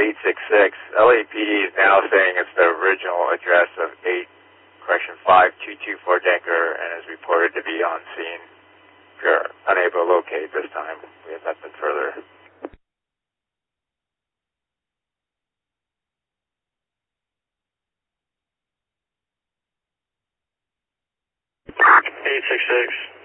866. LAPD is now saying it's the original address of 5224 Denker and is reported to be on scene. If you're unable to locate this time, we have nothing further. 866.